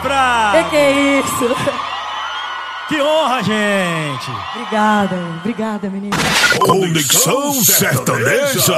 brava! Que é isso? Que honra, gente! Obrigada, obrigada, menina. Conexão Sertaneja.